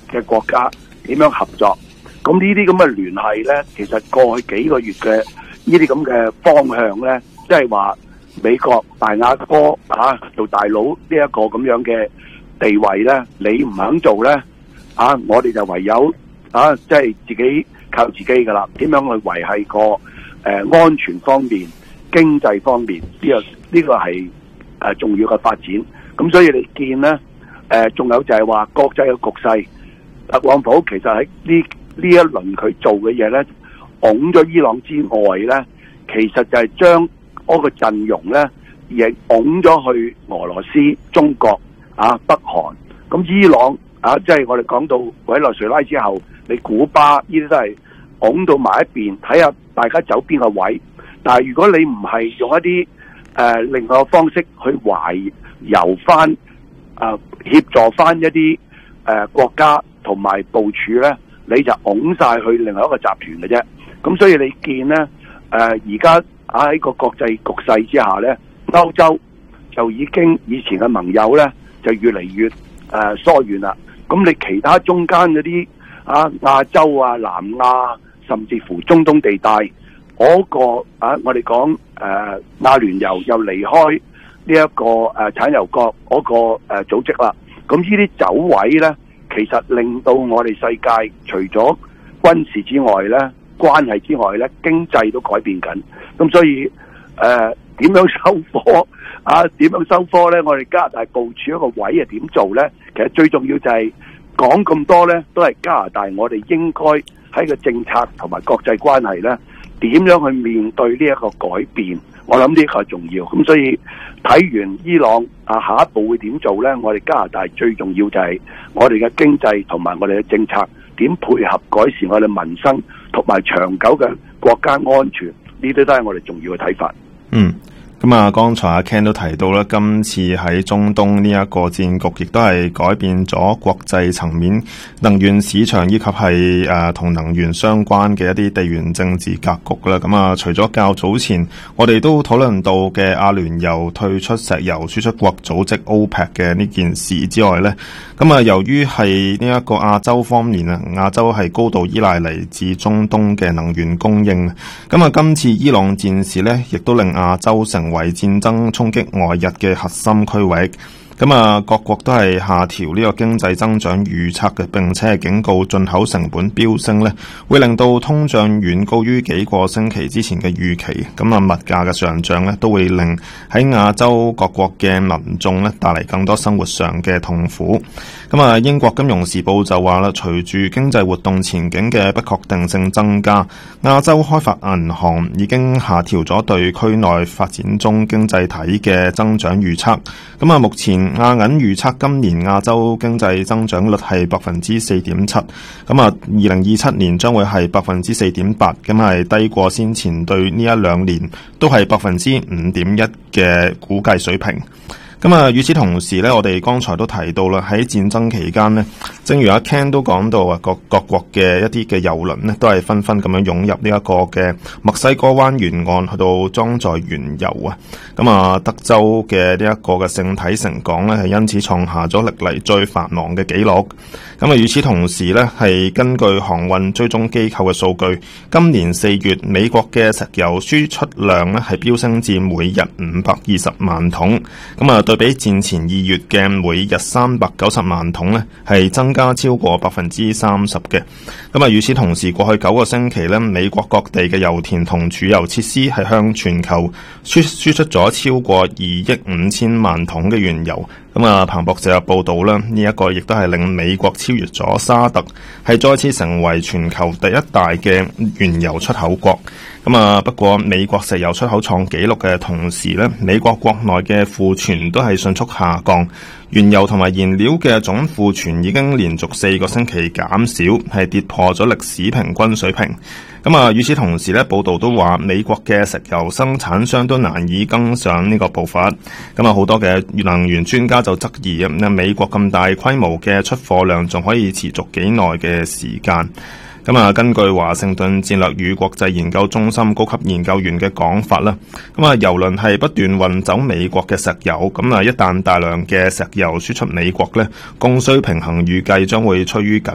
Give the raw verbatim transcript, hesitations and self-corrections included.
嘅國家點樣合作。咁呢啲咁嘅聯繫咧，其實過去幾個月嘅呢啲咁嘅方向咧，即係話美國大亞哥啊做大佬呢一個咁樣嘅地位咧，你唔肯做咧，啊，我哋就唯有啊，即係自己靠自己噶啦。點樣去維繫個誒、呃、安全方面、經濟方面呢、這個呢、這個係誒、呃、重要嘅發展。咁所以你見咧，誒、呃、仲有就係話國際嘅局勢，特朗普其實喺呢呢一輪佢做嘅嘢咧，拱咗伊朗之外咧，其實就係將嗰個陣容咧，亦拱咗去俄羅斯、中國啊、北韓。咁伊朗啊，即係我哋講到委內瑞拉之後，你古巴呢啲都係拱到埋一邊，睇下大家走邊個位。但係如果你唔係用一啲誒、呃、另外嘅方式去懷柔翻啊，協助翻一啲誒、呃、國家同埋部署咧，你就拱晒去另外一個集團嘅啫。咁所以你見咧，誒而家喺個國際局勢之下咧，歐洲就已經以前嘅盟友咧就越嚟越誒、呃、疏遠啦。咁你其他中間嗰啲啊亞洲啊、南亞，甚至乎中東地帶嗰、那個啊，我哋講誒亞聯酋又離開呢一個誒產油國嗰個誒組織啦。咁呢啲走位咧，其實令到我哋世界除咗軍事之外咧，關係之外咧，經濟都改變緊。咁所以誒點、呃、樣收科啊？點樣收科咧？我哋加拿大部署一個位係點做咧？其實最重要就係講咁多咧，都係加拿大我哋應該喺個政策同埋國際關係咧，點樣去面對呢一個改變？我諗呢個係重要。咁所以睇完伊朗啊，下一步會點做咧？我哋加拿大最重要就係我哋嘅經濟同埋我哋嘅政策點配合改善我哋民生同埋長久嘅國家安全，呢啲都係我哋重要嘅睇法。 嗯。咁啊，剛才阿 Ken 都提到啦，今次喺中東呢一個戰局，亦都係改變咗國際層面能源市場以及係誒同能源相關嘅一啲地緣政治格局啦。咁啊，除咗較早前我哋都討論到嘅阿聯酋退出石油輸出國組織 OPEC 嘅呢件事之外咧，咁啊，由於係呢一個亞洲方面啊，亞洲係高度依賴嚟自中東嘅能源供應。咁啊，今次伊朗戰事咧，亦都令亞洲成為戰爭衝擊外日嘅核心區域。咁啊，各國都係下調呢個經濟增長預測嘅，並且係警告進口成本飆升咧，會令到通脹遠高於幾個星期之前嘅預期。咁啊，物價嘅上漲咧，都會令喺亞洲各國嘅民眾咧帶嚟更多生活上嘅痛苦。咁啊，英國金融時報就話啦，隨住經濟活動前景嘅不確定性增加，亞洲開發銀行已經下調咗對區內發展中經濟體嘅增長預測。咁啊，目前亞銀預測今年亞洲經濟增長率係百分之四點七，咁啊，二零二七年將會係百分之四點八，咁係低過先前對呢一兩年都係百分之五點一嘅估計水平。咁啊，與此同時咧，我哋剛才都提到啦，喺戰爭期間呢，正如阿 Ken 都講到啊，各各國嘅一啲嘅油輪呢，都係紛紛咁樣湧入呢一個嘅墨西哥灣沿岸去到裝載原油啊。咁啊，德州嘅呢一個嘅聖體城港呢，係因此創下咗歷嚟最繁忙嘅紀錄。咁啊，與此同時呢，係根據航運追蹤機構嘅數據，今年四月美國嘅石油輸出量呢，係飆升至每日五百二十萬桶。咁啊，對比戰前二月嘅每日三百九十萬桶呢，係增加超過百分之三十嘅。咁啊，與此同時，過去九個星期呢，美國各地嘅油田同儲油設施係向全球輸輸出咗超過二億五千萬桶嘅原油。咁啊，彭博社有報道啦，呢、這、一個亦都係令美國超越咗沙特，係再次成為全球第一大嘅原油出口國。咁啊，不過美國石油出口創紀錄嘅同時咧，美國國內嘅庫存都係迅速下降，原油同埋燃料嘅總庫存已經連續四個星期減少，係跌破咗歷史平均水平。咁啊，與此同時咧，報道都話美國嘅石油生產商都難以跟上呢個步伐。咁啊，好多嘅能源專家就質疑啊，美國咁大規模嘅出貨量仲可以持續幾耐嘅時間？咁啊，根據華盛頓戰略與國際研究中心高級研究員嘅講法啦，咁啊，油輪係不斷運走美國嘅石油，咁啊，一旦大量嘅石油輸出美國咧，供需平衡預計將會趨於緊